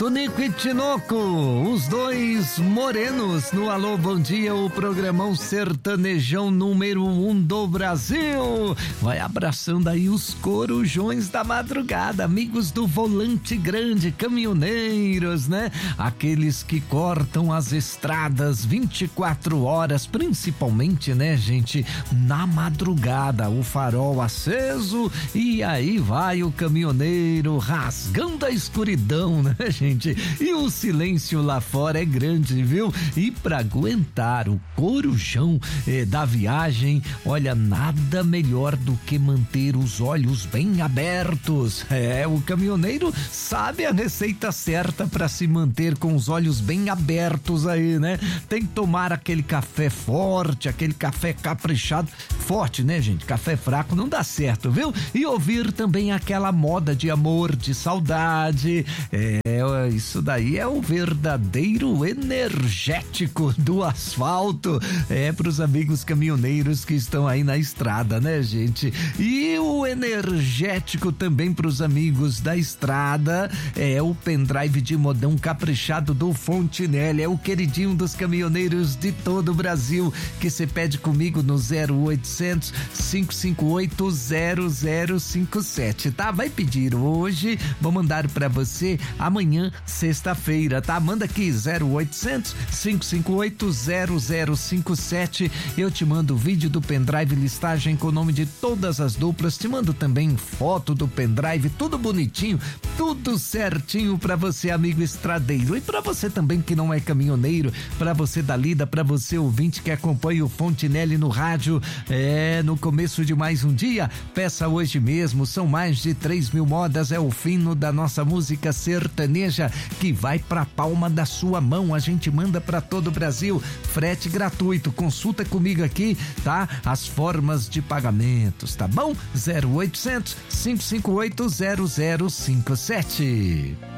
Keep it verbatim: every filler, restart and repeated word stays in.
Tonico e Tinoco, os dois morenos no Alô Bom Dia, o programão sertanejão número um do Brasil. Vai abraçando aí os corujões da madrugada, amigos do volante grande, caminhoneiros, né? Aqueles que cortam as estradas vinte e quatro horas, principalmente, né, gente, na madrugada, o farol aceso e aí vai o caminhoneiro rasgando a escuridão, né, gente? E o silêncio lá fora é grande, viu? E pra aguentar o corujão eh, da viagem, olha, nada melhor do que manter os olhos bem abertos. É, o caminhoneiro sabe a receita certa pra se manter com os olhos bem abertos aí, né? Tem que tomar aquele café forte, aquele café caprichado, forte, né, gente? Café fraco não dá certo, viu? E ouvir também aquela moda de amor, de saudade. É, isso daí é o verdadeiro energético do asfalto. É pros amigos caminhoneiros que estão aí na estrada, né, gente? E o energético também pros amigos da estrada é o pendrive de modão caprichado do Fontinelli. É o queridinho dos caminhoneiros de todo o Brasil, que você pede comigo no zero oitocentos, cinco cinco oito, zero zero cinco sete, tá? Vai pedir hoje, vou mandar pra você amanhã, sexta-feira, tá? Manda aqui zero oitocentos, cinco cinco oito, zero zero cinco sete. Eu te mando o vídeo do pendrive, listagem com o nome de todas as duplas, te mando também foto do pendrive, tudo bonitinho, tudo certinho pra você, amigo estradeiro. E pra você também que não é caminhoneiro, pra você da lida, pra você ouvinte que acompanha o Fontinelli no rádio, é, no começo de mais um dia, peça hoje mesmo, são mais de três mil modas, é o fino da nossa música sertaneja que vai pra palma da sua mão, a gente manda pra todo o Brasil, frete gratuito, consulta comigo aqui, tá? As formas de pagamentos, tá bom? zero oitocentos, cinco cinco oito, zero zero cinco sete.